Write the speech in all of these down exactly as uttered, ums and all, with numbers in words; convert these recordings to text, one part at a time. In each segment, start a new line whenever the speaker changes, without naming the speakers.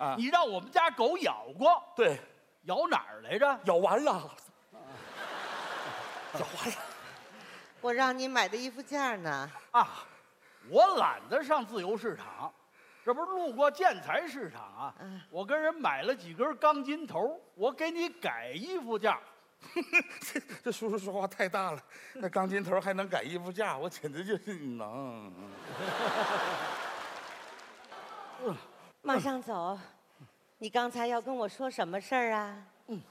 啊，
你让我们家狗咬过。
对，
咬哪儿来着？
咬完了，咬完了。
我让你买的衣服架呢？
啊，我懒得上自由市场，这不是路过建材市场啊？
嗯，
我跟人买了几根钢筋头，我给你改衣服架。
这这叔叔说话太大了，那钢筋头还能改衣服架，我简直就是能。
马上走，你刚才要跟我说什么事儿啊？嗯。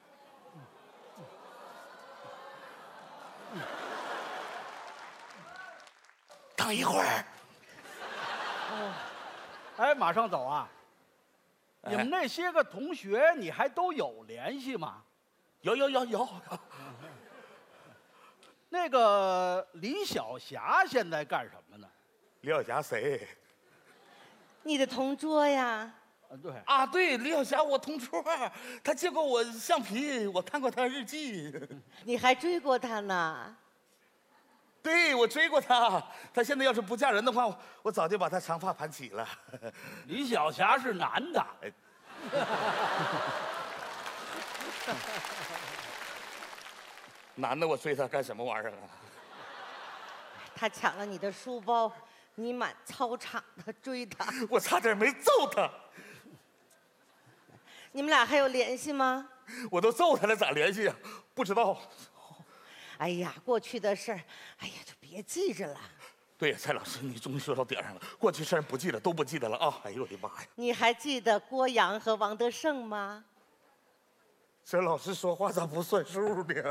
等一会儿。
哦，哎，马上走啊！
哎、
你们那些个同学，你还都有联系吗？
有有有有。
那个李小霞现在干什么呢？
李小霞谁？
你的同桌呀。
啊，对
啊，对，李小霞我同桌，她借过我橡皮，我看过她日记。
你还追过她呢？
对，我追过她，她现在要是不嫁人的话，我早就把她长发盘起了。
李小霞是男的。哎
男的我追她干什么玩意儿啊？
他抢了你的书包，你满操场的追他，
我差点没揍他。
你们俩还有联系吗？
我都揍他了，咋联系啊？不知道。
哎呀，过去的事儿，哎呀，就别记着了。
对呀，蔡老师，你终于说到点上了。过去事儿不记得，都不记得了啊！哎呦我的妈呀！
你还记得郭阳和王德胜吗？
这老师说话咋不算数呢？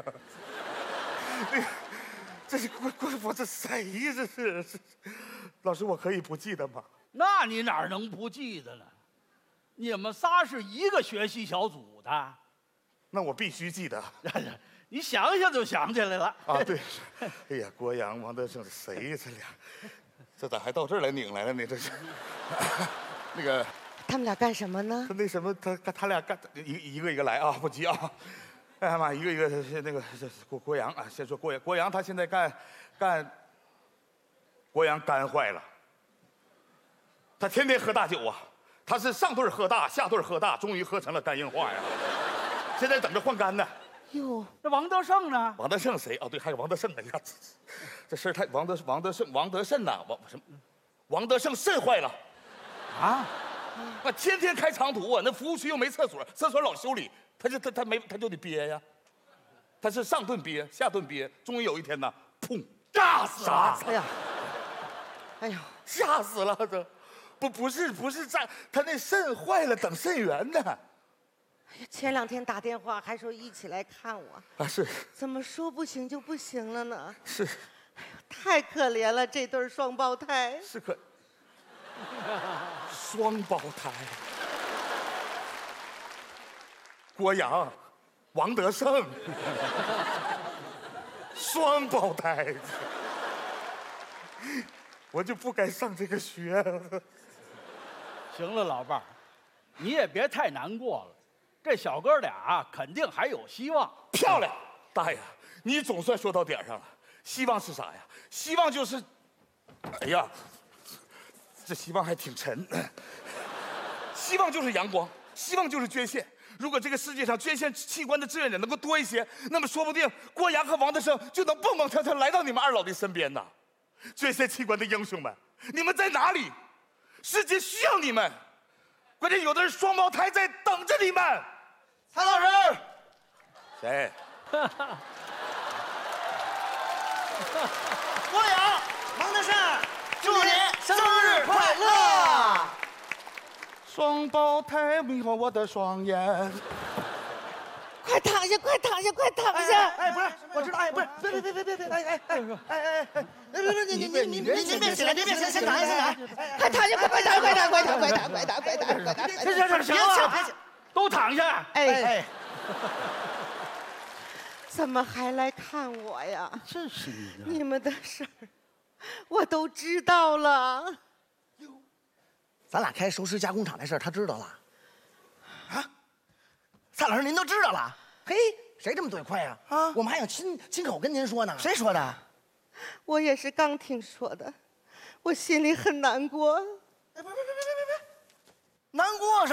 这是我我我这谁呀？这是这老师，我可以不记得吗？
那你哪能不记得呢？你们仨是一个学习小组的，
那我必须记得。
你想想就想起来了
啊！对，哎呀，郭阳、王德胜谁呀？这俩，这咋还到这儿来拧来了呢？这是那个
他们俩干什么呢？
他那什么，他他俩干一一个一个来啊，不急啊。哎呀妈，一个一个那个郭郭阳啊，先说郭阳，郭阳他现在干干，郭阳肝坏了，他天天喝大酒啊，他是上顿喝大，下顿喝大，终于喝成了肝硬化呀，现在等着换肝呢。
哟，
那王德胜呢？
王德胜谁？哦，对，还有王德胜呢。你看，这事儿太王德王德胜王德胜呐，王什么？王德胜肾坏了，
啊？
啊，天天开长途啊，那服务区又没厕所，厕所老修理，他就他他没他就得憋呀，他是上顿憋，下顿憋，终于有一天呢，砰，炸死了！
哎呀，哎呦，
吓死了！这不不是不是炸，他那肾坏了，等肾源呢。
哎呀，前两天打电话还说一起来看我
啊，是，
怎么说不行就不行了呢？
是，
哎呦，太可怜了，这对双胞胎。
是可，双胞胎，郭阳、王德胜，双胞胎，我就不该上这个学。
行了，老伴儿，你也别太难过了。这小哥俩肯定还有希望。
漂亮，大爷，你总算说到点上了。希望是啥呀？希望就是，哎呀，这希望还挺沉。希望就是阳光，希望就是捐献。如果这个世界上捐献器官的志愿者能够多一些，那么说不定郭阳和王德胜就能蹦蹦跳跳来到你们二老的身边呢。捐献器官的英雄们，你们在哪里？世界需要你们。关键有的人双胞胎在等着你们。
蔡老师，
谁？
郭阳、王德胜，祝你生日快乐！
双胞胎迷惑我的双眼。
快躺下，快躺下，快躺下！
哎，不是，我知道，哎，不是，别别别别别别，哎哎哎哎哎哎，别别别，你你你你你您别起来，您别起来，先躺下，先躺下，
快躺下，快快躺，快躺，快躺，快躺，快躺，快躺，快躺！
行行行行了，都躺下。
哎
哎，
怎么还来看我呀？
真是你的！
你们的事儿我都知道了。
咱俩开熟食加工厂的事儿，他知道了。啊，蔡老师，您都知道了？嘿，谁这么嘴快呀？啊，我们还想亲亲口跟您说呢。谁说的？
我也是刚听说的，我心里很难过。
哎，别别别别别别，难过什么？